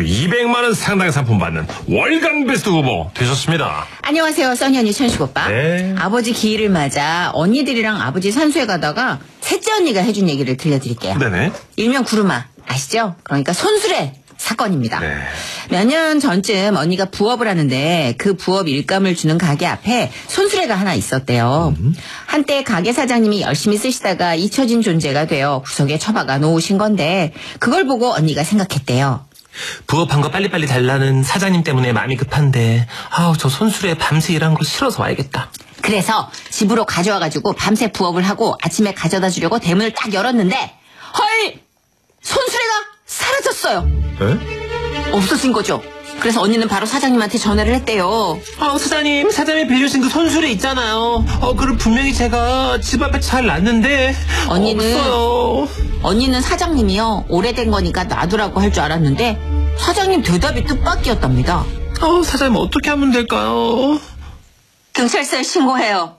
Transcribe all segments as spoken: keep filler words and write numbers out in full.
그리고 이백만 원 상당의 상품 받는 월간 베스트 후보 되셨습니다. 안녕하세요, 써니 언니 천식 오빠. 네. 아버지 기일을 맞아 언니들이랑 아버지 산수에 가다가 셋째 언니가 해준 얘기를 들려드릴게요. 네네. 일명 구루마 아시죠? 그러니까 손수레 사건입니다. 네. 몇 년 전쯤 언니가 부업을 하는데 그 부업 일감을 주는 가게 앞에 손수레가 하나 있었대요. 음. 한때 가게 사장님이 열심히 쓰시다가 잊혀진 존재가 되어 구석에 처박아 놓으신 건데 그걸 보고 언니가 생각했대요. 부업한 거 빨리빨리 달라는 사장님 때문에 마음이 급한데 아우 저 손수레 밤새 일한 거 싫어서 와야겠다. 그래서 집으로 가져와가지고 밤새 부업을 하고 아침에 가져다 주려고 대문을 딱 열었는데 헐! 손수레가 사라졌어요. 에? 없어진 거죠. 그래서 언니는 바로 사장님한테 전화를 했대요. 아 사장님 사장님이 빌려주신 그 손수레 있잖아요. 어 그걸 분명히 제가 집 앞에 잘 놨는데 언니는 없어요. 언니는 사장님이요 오래된 거니까 놔두라고 할 줄 알았는데 사장님 대답이 뜻밖이었답니다. 어 사장님 어떻게 하면 될까요? 경찰서에 신고해요.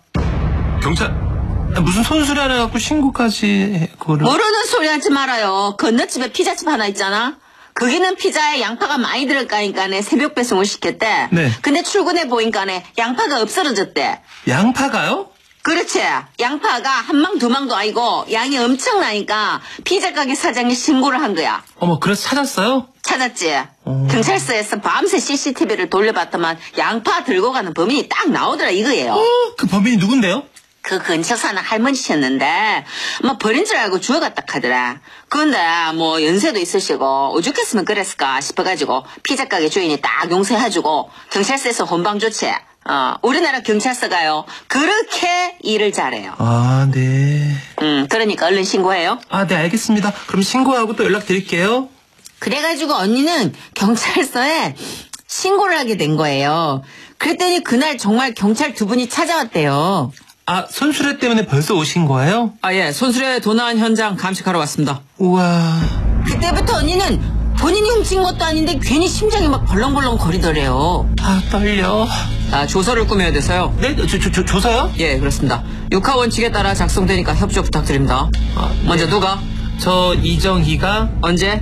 경찰 무슨 손수레 하나 갖고 신고까지 해, 그거를. 모르는 소리 하지 말아요. 건너집에 피자집 하나 있잖아. 거기는 피자에 양파가 많이 들어가니까네 새벽 배송을 시켰대. 네. 근데 출근해 보니까네 양파가 없어졌대. 양파가요? 그렇지. 양파가 한 망 두 망도 아니고 양이 엄청나니까 피자 가게 사장이 신고를 한 거야. 어머 그래서 찾았어요? 찾았지. 어. 경찰서에서 밤새 씨씨티비를 돌려봤더만 양파 들고 가는 범인이 딱 나오더라 이거예요. 어, 그 범인이 누군데요? 그 근처 사는 할머니셨는데 뭐 버린 줄 알고 주워갔다 하더라. 그런데 뭐 연세도 있으시고 오죽했으면 그랬을까 싶어가지고 피자 가게 주인이 딱 용서해주고 경찰서에서 혼방 조치. 어, 우리나라 경찰서가요 그렇게 일을 잘해요. 아 네. 음, 그러니까 얼른 신고해요. 아 네 알겠습니다. 그럼 신고하고 또 연락드릴게요. 그래가지고 언니는 경찰서에 신고를 하게 된 거예요. 그랬더니 그날 정말 경찰 두 분이 찾아왔대요. 아 손수레 때문에 벌써 오신 거예요? 아, 예. 손수레 도난 현장 감식하러 왔습니다. 우와. 그때부터 언니는 본인이 훔친 것도 아닌데 괜히 심장이 막 벌렁벌렁 거리더래요. 아 떨려. 아, 조서를 꾸며야 돼서요. 네? 조, 조, 조, 조서요? 예, 그렇습니다. 육하 원칙에 따라 작성되니까 협조 부탁드립니다. 아, 네. 먼저 누가? 저 이정희가 언제?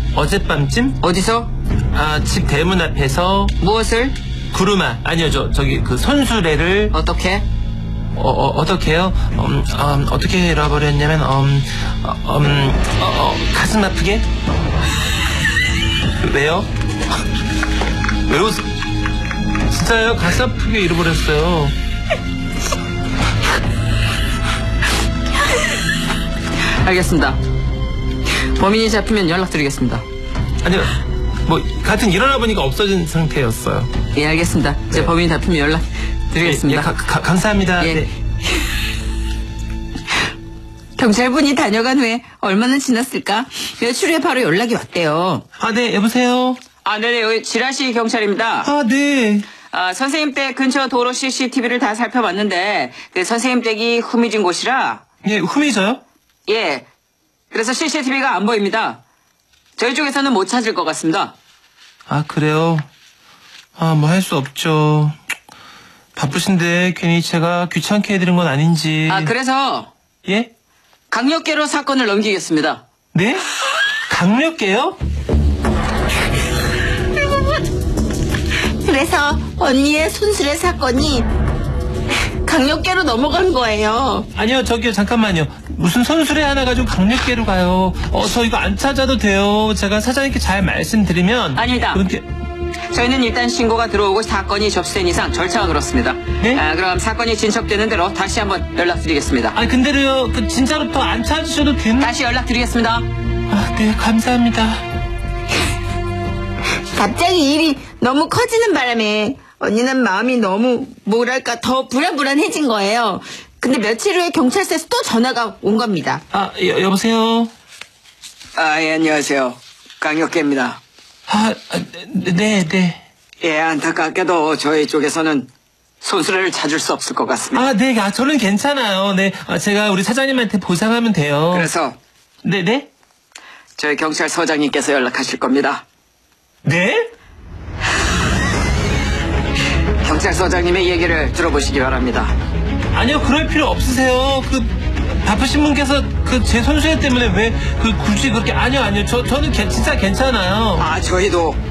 어젯밤쯤 어디서? 아, 집 대문 앞에서 무엇을? 구루마 아니요 저 저기 그 손수레를 어떻게? 어, 어 어떻게요? 음, 음, 어떻게 잃어버렸냐면 음, 어, 음, 어, 어, 가슴 아프게? 왜요? 왜 웃? 진짜요? 가슴 아프게 잃어버렸어요. 알겠습니다. 범인이 잡히면 연락드리겠습니다. 아니요, 뭐 같은 일어나 보니까 없어진 상태였어요. 예, 알겠습니다. 이제 네. 범인이 잡히면 연락드리겠습니다. 예, 가, 가, 감사합니다. 예. 네. 경찰분이 다녀간 후에 얼마나 지났을까? 며칠 후에 바로 연락이 왔대요. 아, 네, 여보세요? 아, 네네. 여기 지라시 경찰입니다. 아, 네. 아, 선생님 댁 근처 도로 씨씨티비를 다 살펴봤는데 그 선생님 댁이 후미진 곳이라 예, 후미져요? 예. 그래서 씨씨티비가 안 보입니다. 저희 쪽에서는 못 찾을 것 같습니다. 아, 그래요? 아, 뭐 할 수 없죠. 바쁘신데 괜히 제가 귀찮게 해드린 건 아닌지. 아, 그래서 예? 강력계로 사건을 넘기겠습니다. 네? 강력계요? 그래서 언니의 손수레 사건이 강력계로 넘어간 거예요. 아니요, 저기요, 잠깐만요. 무슨 손수레 하나 가지고 강력계로 가요. 어, 저 이거 안 찾아도 돼요. 제가 사장님께 잘 말씀드리면. 아닙니다. 그렇게. 저희는 일단 신고가 들어오고 사건이 접수된 이상 절차가 그렇습니다. 네? 아, 그럼 사건이 진척되는 대로 다시 한번 연락드리겠습니다. 아니, 근데요, 그, 진짜로 더 안 찾으셔도 되는. 다시 연락드리겠습니다. 아, 네, 감사합니다. 갑자기 일이 너무 커지는 바람에 언니는 마음이 너무 뭐랄까 더 불안불안해진 거예요. 근데 며칠 후에 경찰서에서 또 전화가 온 겁니다. 아, 여, 여보세요? 아, 예, 안녕하세요. 강력계입니다. 아, 네, 네. 예, 안타깝게도 저희 쪽에서는 손수레를 찾을 수 없을 것 같습니다. 아, 네, 아, 저는 괜찮아요. 네, 아, 제가 우리 사장님한테 보상하면 돼요. 그래서 네, 네? 저희 경찰서장님께서 연락하실 겁니다. 네? 경찰서장님의 얘기를 들어보시기 바랍니다. 아니요, 그럴 필요 없으세요. 그 바쁘신 분께서 그 제 손수레 때문에 왜 그 굳이 그렇게 아니요, 아니요. 저 저는 개, 진짜 괜찮아요. 아, 저희도